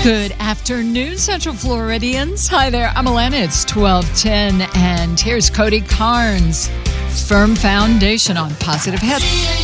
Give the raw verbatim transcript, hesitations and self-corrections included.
Good afternoon, Central Floridians. Hi there, I'm Alana. It's twelve ten, and here's Cody Carnes. Firm foundation on positive health.